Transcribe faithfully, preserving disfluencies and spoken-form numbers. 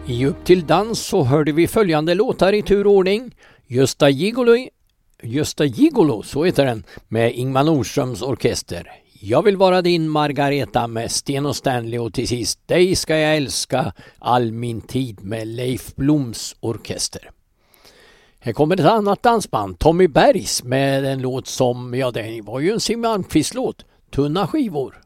I Upp till dans så hörde vi följande låtar i turordning. Gösta Gigolo, Gösta Gigolo, så heter den, med Ingmar Nordströms orkester. Jag vill vara din Margareta med Sten och Stanley, och till sist Dig ska jag älska all min tid med Leif Bloms orkester. Här kommer ett annat dansband, Tommy Bergs, med en låt som, ja, det var ju en Siw Malmkvist-låt, Tunna skivor.